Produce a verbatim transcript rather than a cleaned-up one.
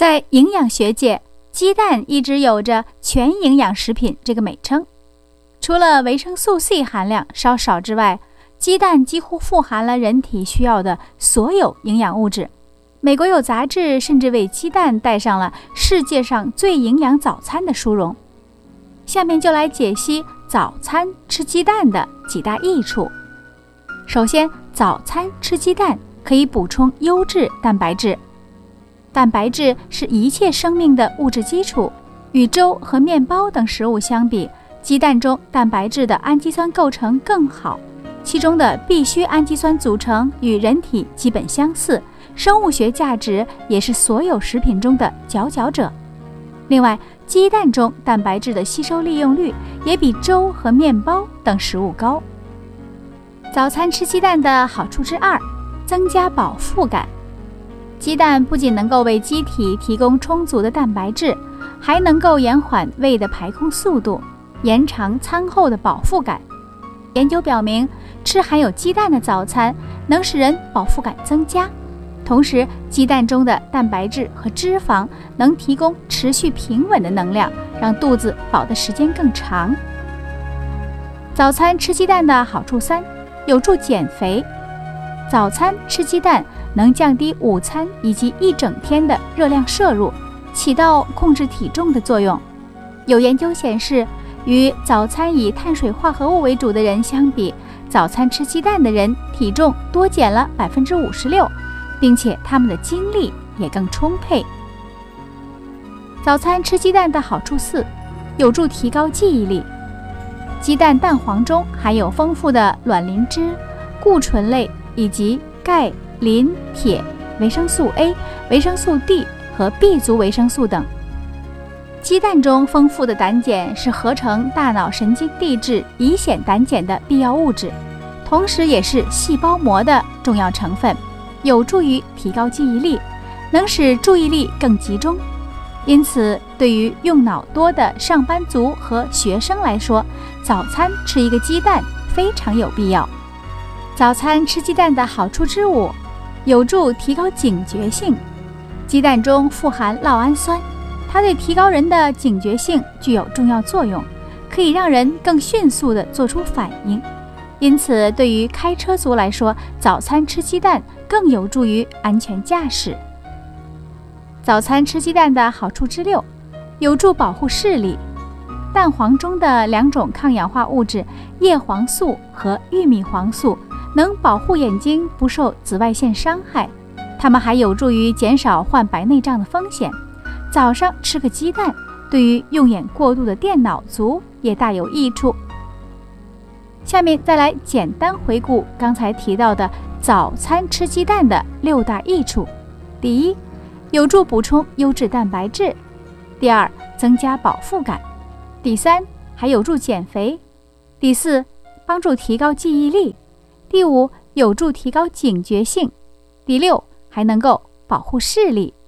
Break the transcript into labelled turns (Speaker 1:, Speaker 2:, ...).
Speaker 1: 在营养学界，鸡蛋一直有着全营养食品这个美称。除了维生素 C 含量稍少之外，鸡蛋几乎富含了人体需要的所有营养物质。美国有杂志甚至为鸡蛋戴上了世界上最营养早餐的殊荣。下面就来解析早餐吃鸡蛋的几大益处。首先，早餐吃鸡蛋可以补充优质蛋白质。蛋白质是一切生命的物质基础，与粥和面包等食物相比，鸡蛋中蛋白质的氨基酸构成更好，其中的必需氨基酸组成与人体基本相似，生物学价值也是所有食品中的佼佼者。另外，鸡蛋中蛋白质的吸收利用率也比粥和面包等食物高。早餐吃鸡蛋的好处之二，增加饱腹感。鸡蛋不仅能够为机体提供充足的蛋白质，还能够延缓胃的排空速度，延长餐后的饱腹感。研究表明，吃含有鸡蛋的早餐能使人饱腹感增加，同时鸡蛋中的蛋白质和脂肪能提供持续平稳的能量，让肚子饱的时间更长。早餐吃鸡蛋的好处三，有助减肥。早餐吃鸡蛋能降低午餐以及一整天的热量摄入，起到控制体重的作用。有研究显示，与早餐以碳水化合物为主的人相比，早餐吃鸡蛋的人体重多减了 百分之五十六， 并且他们的精力也更充沛。早餐吃鸡蛋的好处四，有助提高记忆力。鸡蛋蛋黄中含有丰富的卵磷脂、固醇类以及钙、磷、铁、维生素 A、维生素 D 和 B 族维生素等。鸡蛋中丰富的胆碱是合成大脑神经递质乙酰胆碱的必要物质，同时也是细胞膜的重要成分，有助于提高记忆力，能使注意力更集中。因此，对于用脑多的上班族和学生来说，早餐吃一个鸡蛋非常有必要。早餐吃鸡蛋的好处之五，有助提高警觉性。鸡蛋中富含酪氨酸，它对提高人的警觉性具有重要作用，可以让人更迅速地做出反应。因此，对于开车族来说，早餐吃鸡蛋更有助于安全驾驶。早餐吃鸡蛋的好处之六，有助保护视力。蛋黄中的两种抗氧化物质叶黄素和玉米黄素能保护眼睛不受紫外线伤害，它们还有助于减少患白内障的风险。早上吃个鸡蛋，对于用眼过度的电脑族也大有益处。下面再来简单回顾刚才提到的早餐吃鸡蛋的六大益处。第一，有助补充优质蛋白质。第二，增加饱腹感。第三，还有助减肥。第四，帮助提高记忆力。第五，有助提高警觉性。第六，还能够保护视力。